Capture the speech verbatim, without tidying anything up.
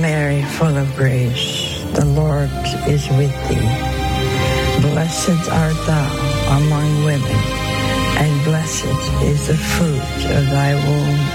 Mary, full of grace, the Lord is with thee. Blessed art thou among women, and blessed is the fruit of thy womb,